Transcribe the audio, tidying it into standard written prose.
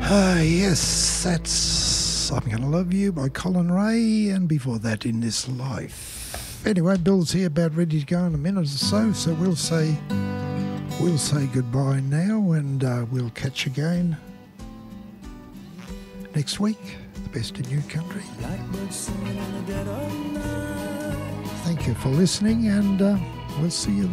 Yes, that's I'm Gonna Love You by Colin Ray, and before that, In This Life. Anyway, Bill's here, about ready to go in a minute or so we'll say goodbye now, and we'll catch again next week. The best in new country. Thank you for listening, and we'll see you then.